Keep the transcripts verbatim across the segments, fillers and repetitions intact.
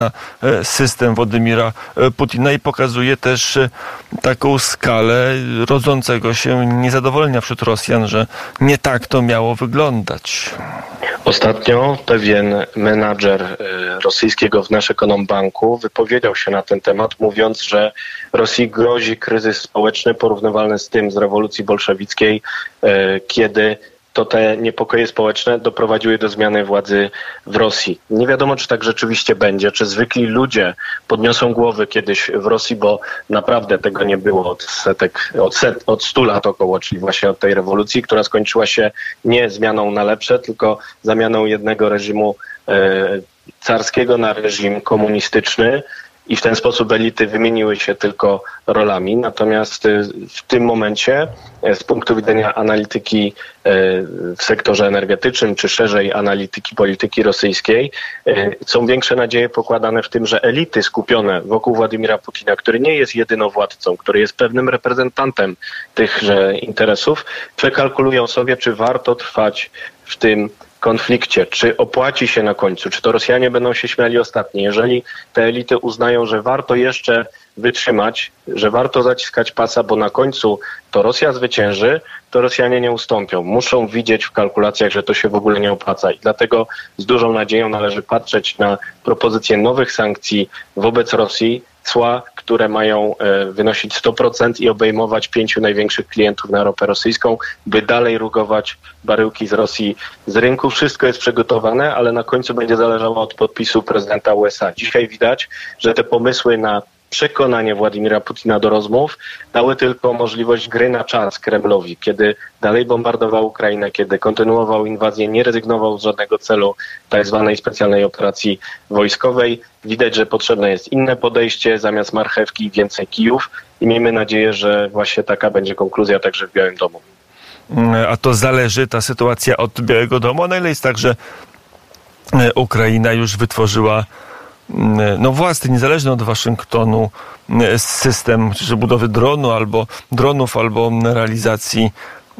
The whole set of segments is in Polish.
system Władimira Putina i pokazuje też taką skalę rodzącego się niezadowolenia wśród Rosjan, że nie tak to miało wyglądać. Ostatnio pewien menadżer rosyjskiego Wneshekonombanku wypowiedział się na ten temat, mówiąc, że Rosji grozi kryzys społeczny porównywalny z tym z rewolucji bolszewickiej, kiedy to te niepokoje społeczne doprowadziły do zmiany władzy w Rosji. Nie wiadomo, czy tak rzeczywiście będzie, czy zwykli ludzie podniosą głowy kiedyś w Rosji, bo naprawdę tego nie było od setek, od, set, od stu lat około, czyli właśnie od tej rewolucji, która skończyła się nie zmianą na lepsze, tylko zamianą jednego reżimu e, carskiego na reżim komunistyczny. I w ten sposób elity wymieniły się tylko rolami. Natomiast w tym momencie z punktu widzenia analityki w sektorze energetycznym, czy szerzej analityki polityki rosyjskiej, są większe nadzieje pokładane w tym, że elity skupione wokół Władimira Putina, który nie jest jedynowładcą, który jest pewnym reprezentantem tychże interesów, przekalkulują sobie, czy warto trwać w tym konflikcie, czy opłaci się na końcu, czy to Rosjanie będą się śmiali ostatni. Jeżeli te elity uznają, że warto jeszcze wytrzymać, że warto zaciskać pasa, bo na końcu to Rosja zwycięży, to Rosjanie nie ustąpią. Muszą widzieć w kalkulacjach, że to się w ogóle nie opłaca i dlatego z dużą nadzieją należy patrzeć na propozycję nowych sankcji wobec Rosji, cła, które mają wynosić sto procent i obejmować pięciu największych klientów na ropę rosyjską, by dalej rugować baryłki z Rosji z rynku. Wszystko jest przygotowane, ale na końcu będzie zależało od podpisu prezydenta U S A. Dzisiaj widać, że te pomysły na przekonanie Władimira Putina do rozmów dały tylko możliwość gry na czas Kremlowi, kiedy dalej bombardował Ukrainę, kiedy kontynuował inwazję, nie rezygnował z żadnego celu tak zwanej specjalnej operacji wojskowej. Widać, że potrzebne jest inne podejście, zamiast marchewki więcej kijów i miejmy nadzieję, że właśnie taka będzie konkluzja także w Białym Domu. A to zależy, ta sytuacja, od Białego Domu, a na ile jest tak, że Ukraina już wytworzyła no własny, niezależny od Waszyngtonu system czy budowy dronu albo dronów, albo realizacji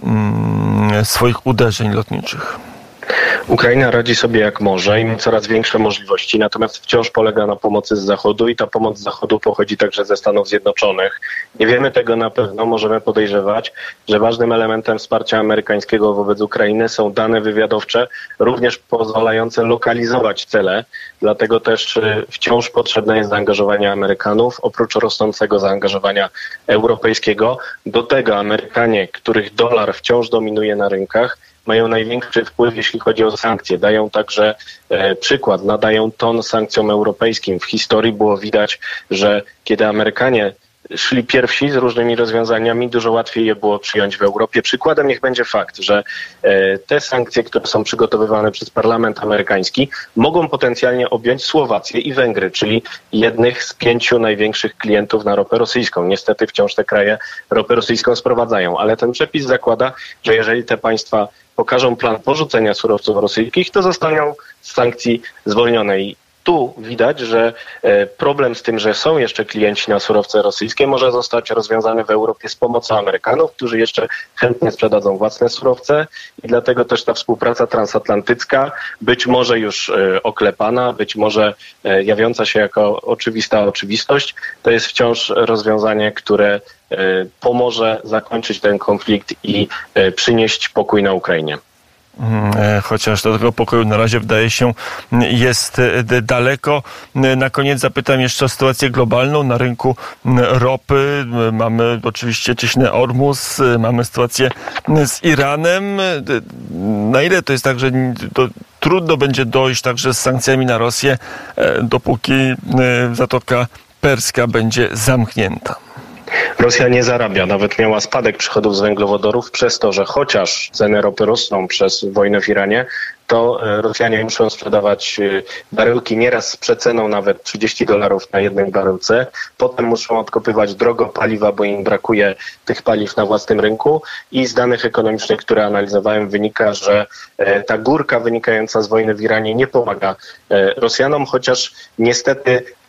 mm, swoich uderzeń lotniczych? Ukraina radzi sobie jak może i ma coraz większe możliwości, natomiast wciąż polega na pomocy z Zachodu i ta pomoc z Zachodu pochodzi także ze Stanów Zjednoczonych. Nie wiemy tego na pewno, możemy podejrzewać, że ważnym elementem wsparcia amerykańskiego wobec Ukrainy są dane wywiadowcze, również pozwalające lokalizować cele, dlatego też wciąż potrzebne jest zaangażowanie Amerykanów, oprócz rosnącego zaangażowania europejskiego. Do tego Amerykanie, których dolar wciąż dominuje na rynkach, mają największy wpływ, jeśli chodzi o sankcje. Dają także e, przykład, nadają ton sankcjom europejskim. W historii było widać, że kiedy Amerykanie szli pierwsi z różnymi rozwiązaniami, dużo łatwiej je było przyjąć w Europie. Przykładem niech będzie fakt, że e, te sankcje, które są przygotowywane przez parlament amerykański, mogą potencjalnie objąć Słowację i Węgry, czyli jednych z pięciu największych klientów na ropę rosyjską. Niestety wciąż te kraje ropę rosyjską sprowadzają, ale ten przepis zakłada, że jeżeli te państwa pokażą plan porzucenia surowców rosyjskich, to zostaną z sankcji zwolnione. I tu widać, że problem z tym, że są jeszcze klienci na surowce rosyjskie, może zostać rozwiązany w Europie z pomocą Amerykanów, którzy jeszcze chętnie sprzedadzą własne surowce i dlatego też ta współpraca transatlantycka, być może już oklepana, być może jawiąca się jako oczywista oczywistość, to jest wciąż rozwiązanie, które pomoże zakończyć ten konflikt i przynieść pokój na Ukrainie. Chociaż do tego pokoju na razie wydaje się jest daleko. Na koniec zapytam jeszcze o sytuację globalną na rynku ropy. Mamy oczywiście cieśninę Ormus, mamy sytuację z Iranem. Na ile to jest tak, że to trudno będzie dojść także z sankcjami na Rosję, dopóki Zatoka Perska będzie zamknięta? Rosja nie zarabia, nawet miała spadek przychodów z węglowodorów przez to, że chociaż ceny ropy rosną przez wojnę w Iranie, to Rosjanie muszą sprzedawać baryłki nieraz z przeceną nawet trzydzieści dolarów na jednej baryłce. Potem muszą odkopywać drogo paliwa, bo im brakuje tych paliw na własnym rynku. I z danych ekonomicznych, które analizowałem, wynika, że ta górka wynikająca z wojny w Iranie nie pomaga Rosjanom, chociaż niestety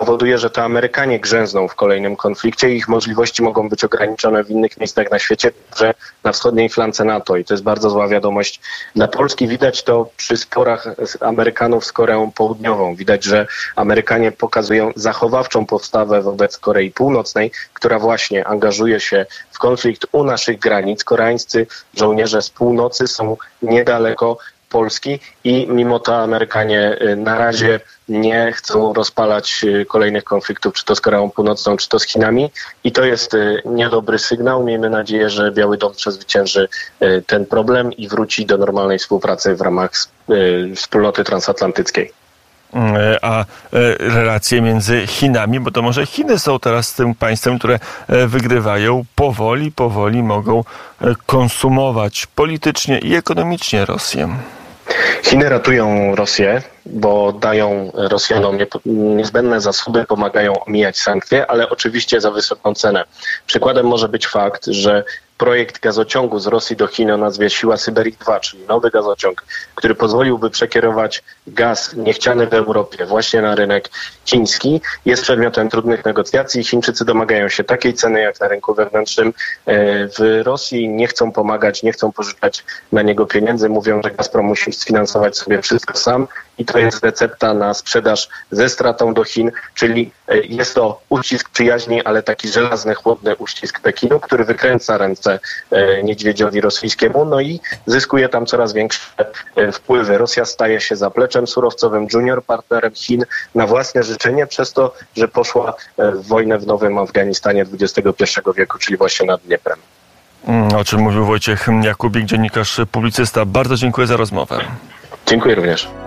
powoduje, że to Amerykanie grzęzną w kolejnym konflikcie i ich możliwości mogą być ograniczone w innych miejscach na świecie, że na wschodniej flance NATO. I to jest bardzo zła wiadomość dla Polski. Widać to przy sporach Amerykanów z Koreą Południową. Widać, że Amerykanie pokazują zachowawczą postawę wobec Korei Północnej, która właśnie angażuje się w konflikt u naszych granic. Koreańscy żołnierze z północy są niedaleko Polski i mimo to Amerykanie na razie nie chcą rozpalać kolejnych konfliktów, czy to z Koreą Północną, czy to z Chinami. I to jest niedobry sygnał. Miejmy nadzieję, że Biały Dom przezwycięży ten problem i wróci do normalnej współpracy w ramach wspólnoty transatlantyckiej. A relacje między Chinami, bo to może Chiny są teraz tym państwem, które wygrywają, powoli, powoli mogą konsumować politycznie i ekonomicznie Rosję. Chiny ratują Rosję, bo dają Rosjanom niezbędne zasoby, pomagają omijać sankcje, ale oczywiście za wysoką cenę. Przykładem może być fakt, że projekt gazociągu z Rosji do Chin o nazwie Siła Syberii dwa, czyli nowy gazociąg, który pozwoliłby przekierować gaz niechciany w Europie właśnie na rynek chiński, jest przedmiotem trudnych negocjacji. Chińczycy domagają się takiej ceny jak na rynku wewnętrznym w Rosji. Nie chcą pomagać, nie chcą pożyczać na niego pieniędzy. Mówią, że Gazprom musi sfinansować sobie wszystko sam i to jest recepta na sprzedaż ze stratą do Chin, czyli jest to uścisk przyjaźni, ale taki żelazny, chłodny uścisk Pekinu, który wykręca ręce niedźwiedziowi rosyjskiemu, no i zyskuje tam coraz większe wpływy. Rosja staje się zapleczem surowcowym, junior partnerem Chin na własne życzenie, przez to, że poszła w wojnę w nowym Afganistanie dwudziestego pierwszego wieku, czyli właśnie nad Dnieprem. O czym mówił Wojciech Jakubik, dziennikarz, publicysta. Bardzo dziękuję za rozmowę. Dziękuję również.